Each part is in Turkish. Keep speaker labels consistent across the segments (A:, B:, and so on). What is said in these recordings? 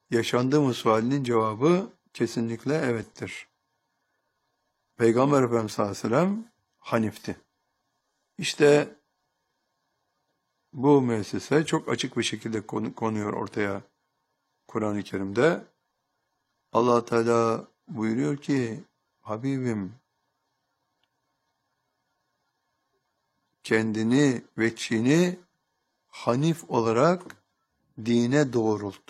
A: Yaşandı mı sualinin cevabı kesinlikle evettir. Peygamber Efendimiz sallallahu aleyhi ve sellem Hanif'ti. İşte bu müessese çok açık bir şekilde konuyor ortaya Kur'an-ı Kerim'de. Allah Teala buyuruyor ki, Habibim kendini ve Çin'i Hanif olarak dine doğrult.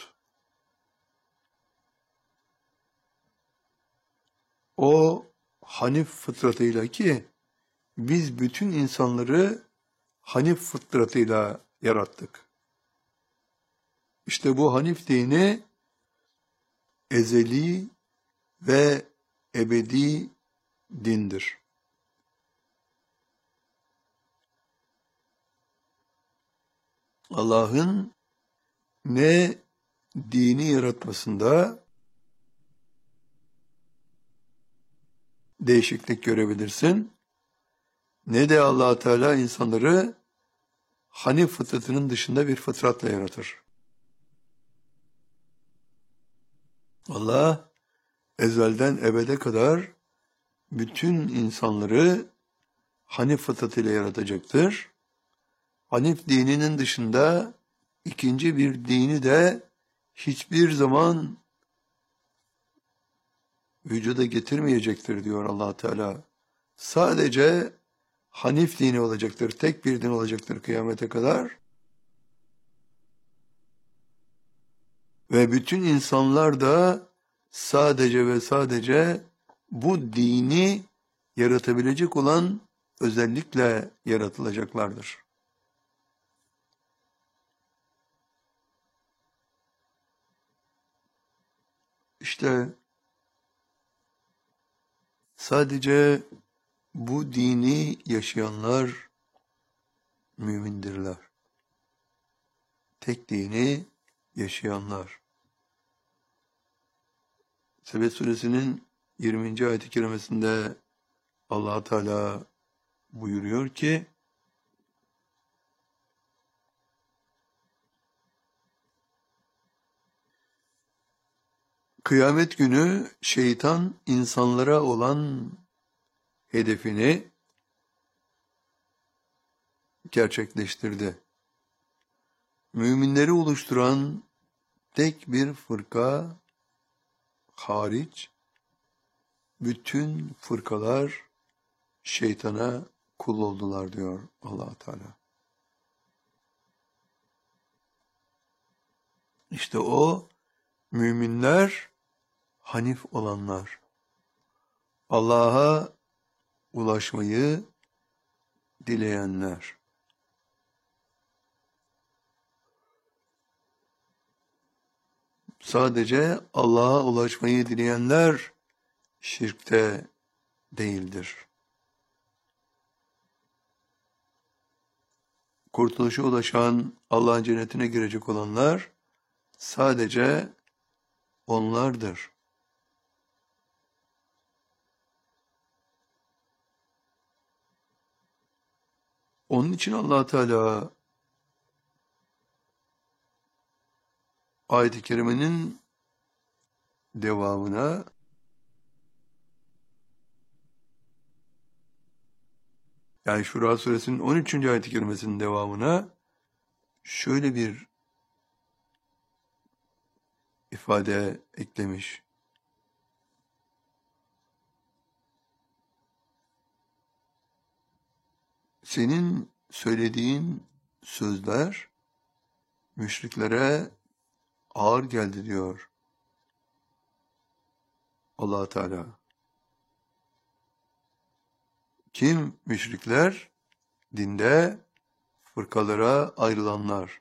A: O Hanif fıtratıyla ki biz bütün insanları Hanif fıtratıyla yarattık. İşte bu Hanif dini ezeli ve ebedi dindir. Allah'ın ne dini yaratmasında değişiklik görebilirsin, ne de Allah Teala insanları Hanif fıtratının dışında bir fıtratla yaratır. Allah ezelden ebede kadar bütün insanları Hanif fıtratıyla yaratacaktır. Hanif dininin dışında ikinci bir dini de hiçbir zaman vücuda getirmeyecektir diyor Allah Teala. Sadece Hanif dini olacaktır, tek bir din olacaktır kıyamete kadar. Ve bütün insanlar da sadece ve sadece bu dini yaratabilecek olan özellikle yaratılacaklardır. İşte sadece bu dini yaşayanlar mümindirler. Tek dini yaşayanlar. Sebet suresinin 20. ayet-i kerimesinde Allah Teala buyuruyor ki, kıyamet günü şeytan insanlara olan hedefini gerçekleştirdi. Müminleri oluşturan tek bir fırka hariç, bütün fırkalar şeytana kul oldular diyor Allah Teala. İşte o müminler, Hanif olanlar, Allah'a ulaşmayı dileyenler. Sadece Allah'a ulaşmayı dileyenler şirkte değildir. Kurtuluşa ulaşan, Allah'ın cennetine girecek olanlar sadece onlardır. Onun için Allah Teala ayet-i kerimenin devamına yani Şura suresinin 13. ayet-i kerimesinin devamına şöyle bir ifade eklemiş. Senin söylediğin sözler müşriklere ağır geldi diyor Allah Teala. Kim müşrikler? Dinde fırkalara ayrılanlar.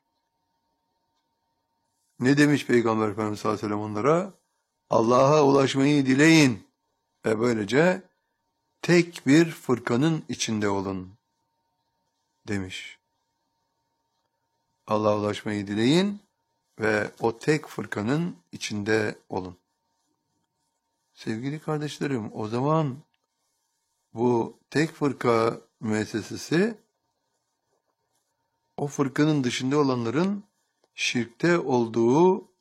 A: Ne demiş Peygamber Efendimiz sallallahu aleyhi ve sellem onlara? Allah'a ulaşmayı dileyin ve böylece tek bir fırkanın içinde olun demiş. Allah'a ulaşmayı dileyin ve o tek fırkanın içinde olun. Sevgili kardeşlerim, o zaman bu tek fırka müessesesi o fırkanın dışında olanların şirkte olduğu